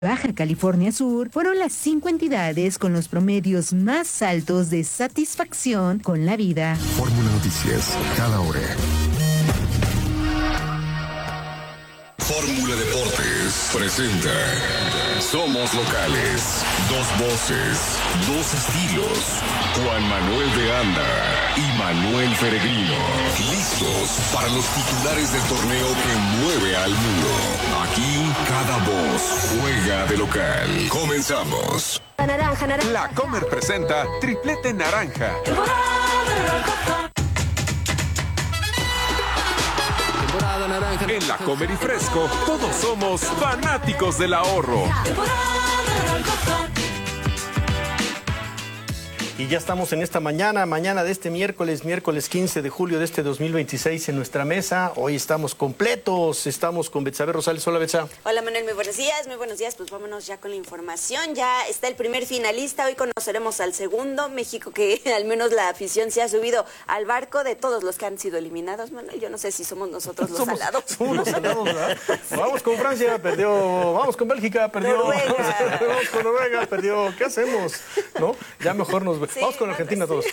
Baja California Sur fueron las 5 entidades con los promedios más altos de satisfacción con la vida. Fórmula Noticias, cada hora. Fórmula Deportes presenta Somos Locales, dos voces, dos estilos. Juan Manuel de Anda y Manuel Peregrino, listos para los titulares del torneo que mueve al mundo. Aquí cada voz juega de local. Comenzamos. Naranja. La Comer presenta Triplete Naranja. En La Comer y Fresco, todos somos fanáticos del ahorro. Y ya estamos en esta mañana de este miércoles 15 de julio de este 2026 en nuestra mesa. Hoy estamos completos, estamos con Betsabe Rosales. Hola, Betsa. Hola, Manuel, muy buenos días, pues vámonos ya con la información. Ya está el primer finalista, hoy conoceremos al segundo. México, que al menos la afición se ha subido al barco de todos los que han sido eliminados, Manuel. Yo no sé si somos nosotros los salados. Somos los salados, ¿verdad? Sí. Vamos con Francia, perdió. Vamos con Bélgica, perdió. Vamos con Noruega, perdió. ¿Qué hacemos? ¿No? Ya mejor nos... Sí, vamos con Argentina todos.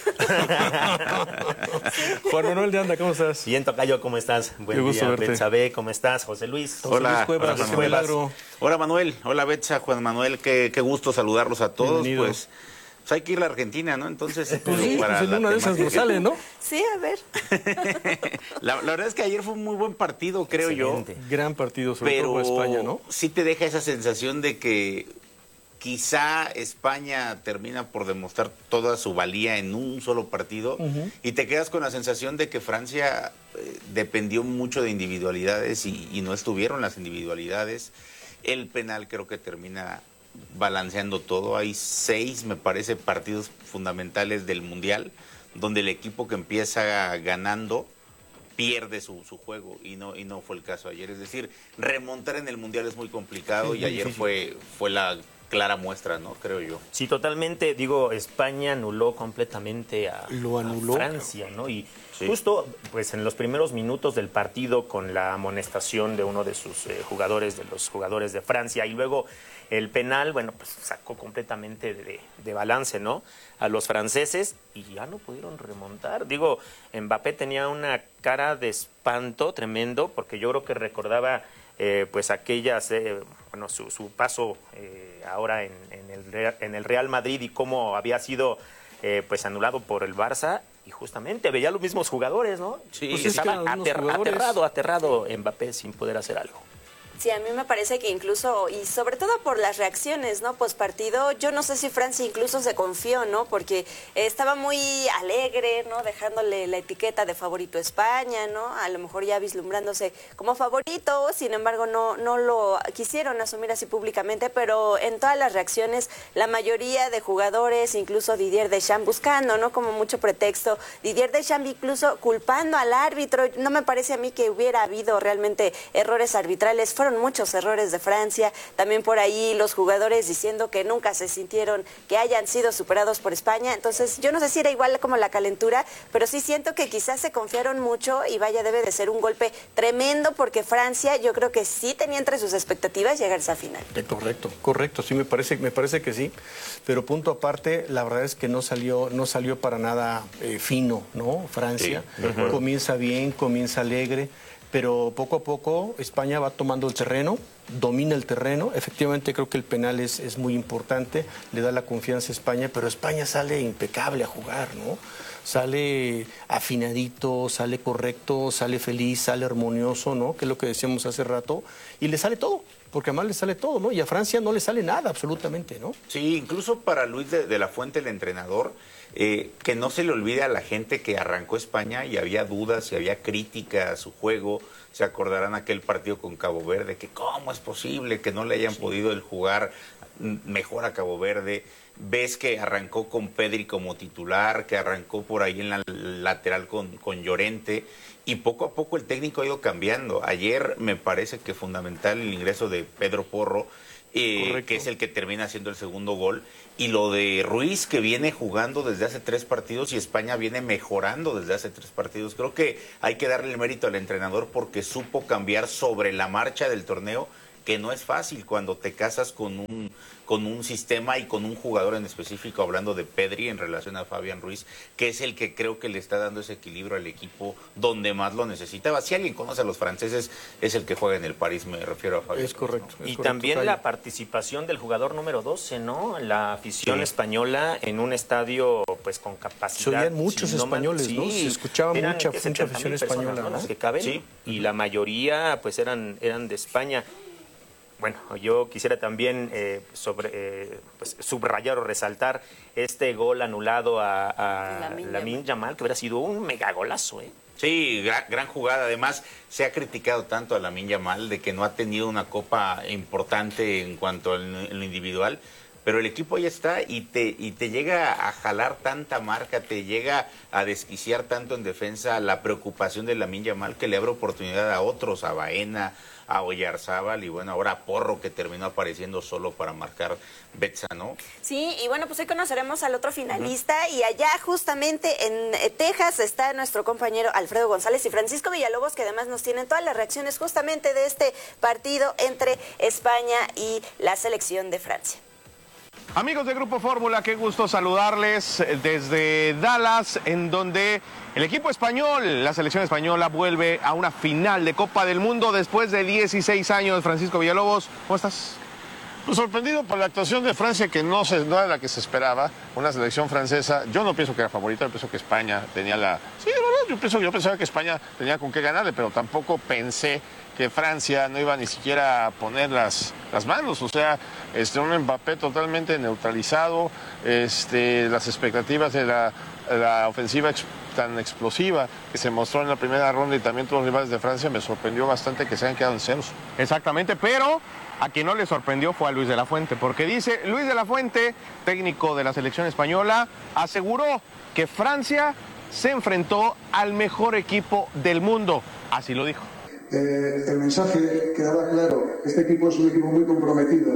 Juan Manuel de Anda, ¿cómo estás? Bien, tocayo, ¿cómo estás? Buen día, Betsabe, ¿cómo estás? José Luis. Hola, hola Manuel, hola Betsa, Juan Manuel, qué gusto saludarlos a todos. Pues hay que ir a la Argentina, ¿no? Entonces, pues sí, para pues en una de esas nos sale, ¿no? Sí, a ver. la verdad es que ayer fue un muy buen partido, creo Excelente. Yo. Gran partido, sobre todo para España, ¿no? Sí te deja esa sensación de que quizá España termina por demostrar toda su valía en un solo partido y te quedas con la sensación de que Francia dependió mucho de individualidades y no estuvieron las individualidades. El penal creo que termina balanceando todo. Hay 6, me parece, partidos fundamentales del Mundial donde el equipo que empieza ganando pierde su juego y no fue el caso ayer. Es decir, remontar en el Mundial es muy complicado y ayer fue la clara muestra, ¿no? Creo yo. Sí, totalmente. Digo, España anuló completamente a Francia, ¿no? Y justo, pues, en los primeros minutos del partido, con la amonestación de uno de sus jugadores, de los jugadores de Francia, y luego el penal, bueno, pues sacó completamente de balance, ¿no? A los franceses y ya no pudieron remontar. Digo, Mbappé tenía una cara de espanto tremendo, porque yo creo que recordaba pues aquellas, bueno, su paso ahora en el Real Madrid y cómo había sido pues anulado por el Barça, y justamente veía los mismos jugadores, ¿no? Sí, pues estaba aterrado Mbappé sin poder hacer algo. Sí, a mí me parece que incluso, y sobre todo por las reacciones, ¿no? Postpartido, yo no sé si Francia incluso se confió, ¿no? Porque estaba muy alegre, ¿no? Dejándole la etiqueta de favorito a España, ¿no? A lo mejor ya vislumbrándose como favorito, sin embargo no lo quisieron asumir así públicamente, pero en todas las reacciones, la mayoría de jugadores, incluso Didier Deschamps, buscando, ¿no? Como mucho pretexto, Didier Deschamps incluso culpando al árbitro. No me parece a mí que hubiera habido realmente errores arbitrales. Fueron muchos errores de Francia, también por ahí los jugadores diciendo que nunca se sintieron que hayan sido superados por España. Entonces yo no sé si era igual como la calentura, pero sí siento que quizás se confiaron mucho y vaya, debe de ser un golpe tremendo, porque Francia yo creo que sí tenía entre sus expectativas llegar a esa final. Correcto, sí, me parece que sí, pero punto aparte, la verdad es que no salió para nada fino, ¿no? Francia comienza bien, comienza alegre, pero poco a poco España va tomando el terreno, domina el terreno. Efectivamente creo que el penal es muy importante, le da la confianza a España, pero España sale impecable a jugar, ¿no? Sale afinadito, sale correcto, sale feliz, sale armonioso, ¿no? Que es lo que decíamos hace rato, y le sale todo. Porque además le sale todo, ¿no? Y a Francia no le sale nada, absolutamente, ¿no? Sí, incluso para Luis de la Fuente, el entrenador, que no se le olvide a la gente que arrancó España y había dudas y había crítica a su juego. Se acordarán aquel partido con Cabo Verde, que cómo es posible que no le hayan podido el jugar mejor a Cabo Verde. Ves que arrancó con Pedri como titular, que arrancó por ahí en la lateral con Llorente, y poco a poco el técnico ha ido cambiando. Ayer me parece que fundamental el ingreso de Pedro Porro, que es el que termina haciendo el segundo gol, y lo de Ruiz, que viene jugando desde hace 3 partidos y España viene mejorando desde hace 3 partidos. Creo que hay que darle el mérito al entrenador porque supo cambiar sobre la marcha del torneo, que no es fácil cuando te casas con un sistema y con un jugador en específico, hablando de Pedri en relación a Fabián Ruiz, que es el que creo que le está dando ese equilibrio al equipo donde más lo necesitaba. Si alguien conoce a los franceses, es el que juega en el París, me refiero a Fabián Es correcto. Ruiz, ¿no? Y también la participación del jugador número 12, ¿no? La afición española en un estadio pues con capacidad. Se oían muchos españoles, ¿no? Se escuchaba mucha afición española, ¿no? Las que caben, sí, y la mayoría pues eran de España. Bueno, yo quisiera también pues, subrayar o resaltar este gol anulado a Lamine Yamal, que hubiera sido un megagolazo, ¿eh? Sí, gran jugada. Además, se ha criticado tanto a Lamine Yamal de que no ha tenido una copa importante en cuanto a lo individual, pero el equipo ya está y te llega a jalar tanta marca, te llega a desquiciar tanto en defensa la preocupación de Lamine Yamal, que le abre oportunidad a otros, a Baena, a Oyarzábal y bueno, ahora a Porro, que terminó apareciendo solo para marcar Betsa, ¿no? Sí, y bueno, pues hoy conoceremos al otro finalista y allá justamente en Texas está nuestro compañero Alfredo González y Francisco Villalobos, que además nos tienen todas las reacciones justamente de este partido entre España y la selección de Francia. Amigos de Grupo Fórmula, qué gusto saludarles desde Dallas, en donde el equipo español, la selección española, vuelve a una final de Copa del Mundo después de 16 años. Francisco Villalobos, ¿cómo estás? Pues sorprendido por la actuación de Francia, que no era la que se esperaba. Una selección francesa, yo no pienso que era favorita, yo pienso que España tenía la... Sí, de verdad, yo pensaba que España tenía con qué ganarle, pero tampoco pensé que Francia no iba ni siquiera a poner las manos. O sea, un Mbappé totalmente neutralizado, las expectativas de la ofensiva tan explosiva que se mostró en la primera ronda y también todos los rivales de Francia, me sorprendió bastante que se hayan quedado en ceros. Exactamente, pero a quien no le sorprendió fue a Luis de la Fuente, porque dice Luis de la Fuente, técnico de la selección española, aseguró que Francia se enfrentó al mejor equipo del mundo. Así lo dijo. El mensaje quedaba claro. Este equipo es un equipo muy comprometido.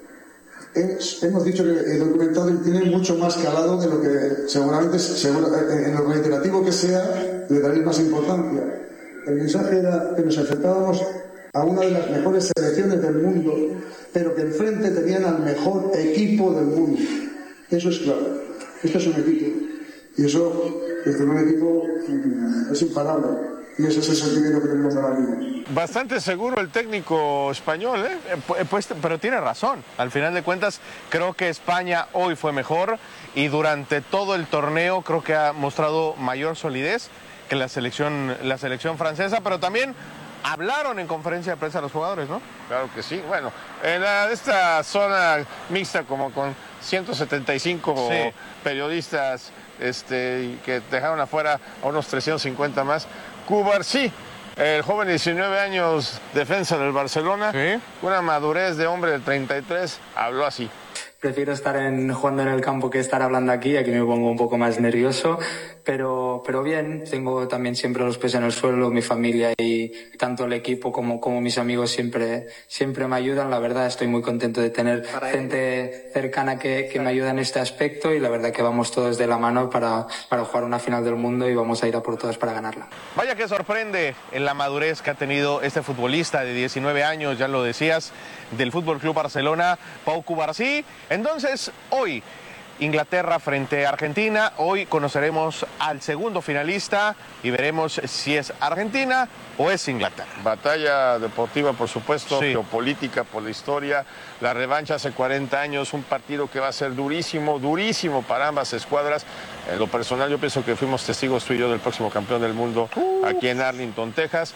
Hemos dicho que el documentado tiene mucho más calado de lo que seguramente en lo reiterativo que sea le daréis más importancia. El mensaje era que nos enfrentábamos a una de las mejores selecciones del mundo, pero que enfrente tenían al mejor equipo del mundo. Eso es claro. Este es un equipo. Y eso, desde un equipo, es imparable. Y ese es el sentimiento que tenemos ahora mismo. Bastante seguro el técnico español, ¿eh? Pues, pero tiene razón. Al final de cuentas, creo que España hoy fue mejor y durante todo el torneo creo que ha mostrado mayor solidez que la selección francesa, pero también hablaron en conferencia de prensa los jugadores, ¿no? Claro que sí. Bueno, en esta zona mixta, como con 175 periodistas que dejaron afuera a unos 350 más, Cubarsí, el joven de 19 años, defensa del Barcelona, una madurez de hombre de 33, habló así. Prefiero estar jugando en el campo que estar hablando aquí me pongo un poco más nervioso, pero bien, tengo también siempre los pies en el suelo, mi familia y tanto el equipo como mis amigos siempre me ayudan. La verdad estoy muy contento de tener gente cercana que me ayuda en este aspecto y la verdad que vamos todos de la mano para jugar una final del mundo y vamos a ir a por todas para ganarla. Vaya que sorprende en la madurez que ha tenido este futbolista de 19 años, ya lo decías, del Fútbol Club Barcelona, Pau Cubarsí. Entonces, hoy, Inglaterra frente a Argentina. Hoy conoceremos al segundo finalista y veremos si es Argentina o es Inglaterra. Batalla deportiva, por supuesto, geopolítica por la historia. La revancha hace 40 años, un partido que va a ser durísimo, durísimo para ambas escuadras. En lo personal, yo pienso que fuimos testigos tú y yo del próximo campeón del mundo aquí en Arlington, Texas.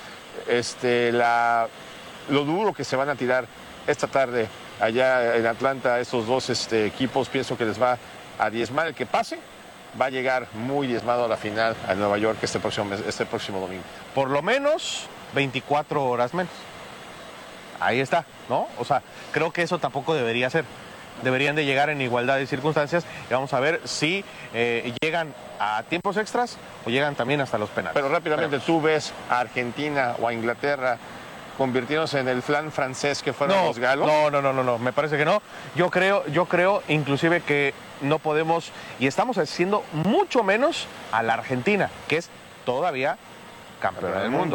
Lo duro que se van a tirar esta tarde allá en Atlanta, estos dos equipos, pienso que les va a diezmar. El que pase va a llegar muy diezmado a la final a Nueva York este próximo domingo. Por lo menos 24 horas menos. Ahí está, ¿no? O sea, creo que eso tampoco debería ser. Deberían de llegar en igualdad de circunstancias y vamos a ver si llegan a tiempos extras o llegan también hasta los penales. Pero rápidamente, ¿tú ves a Argentina o a Inglaterra convirtiéndose en el flan francés que fueron los galos? No, me parece que no. Yo creo inclusive que no podemos, y estamos haciendo mucho menos a la Argentina, que es todavía campeona del mundo.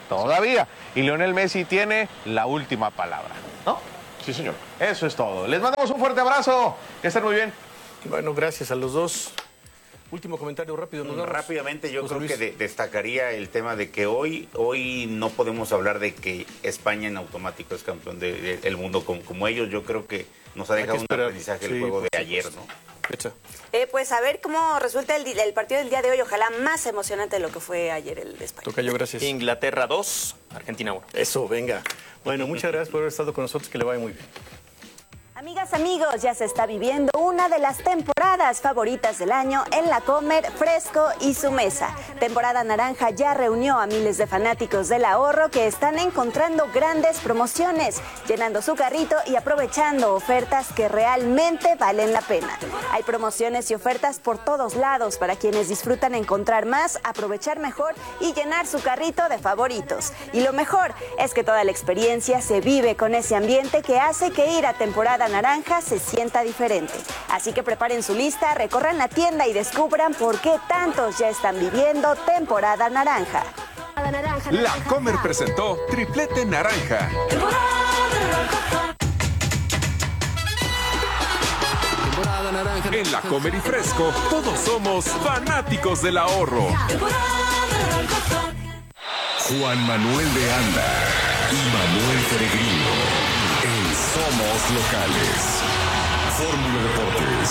Todavía. Y Lionel Messi tiene la última palabra, ¿no? Sí, señor. Eso es todo. Les mandamos un fuerte abrazo. Que estén muy bien. Bueno, gracias a los dos. Último comentario rápido. Rápidamente, yo José creo Luis. que destacaría el tema de que hoy no podemos hablar de que España en automático es campeón del mundo como ellos. Yo creo que nos ha dejado un aprendizaje el juego de ayer, ¿no? Pues a ver cómo resulta el partido del día de hoy. Ojalá más emocionante de lo que fue ayer el de España. Tocayo, gracias. Inglaterra 2, Argentina 1. Eso, venga. Bueno, muchas gracias por haber estado con nosotros. Que le vaya muy bien. Amigas, amigos, ya se está viviendo una de las temporadas favoritas del año en La Comer, Fresco y Su Mesa. Temporada naranja ya reunió a miles de fanáticos del ahorro que están encontrando grandes promociones, llenando su carrito y aprovechando ofertas que realmente valen la pena. Hay promociones y ofertas por todos lados para quienes disfrutan encontrar más, aprovechar mejor y llenar su carrito de favoritos. Y lo mejor es que toda la experiencia se vive con ese ambiente que hace que ir a temporada naranja se sienta diferente. Así que preparen su lista, recorran la tienda y descubran por qué tantos ya están viviendo temporada naranja. La Comer presentó Triplete Naranja. En La Comer y Fresco, todos somos fanáticos del ahorro. Juan Manuel de Anda y Manuel Peregrino en Somos Locales. Fórmula Deportes.